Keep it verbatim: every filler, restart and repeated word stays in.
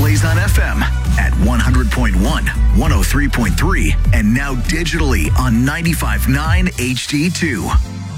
Blaze on F M at one hundred point one, one oh three point three, and now digitally on ninety-five point nine H D two.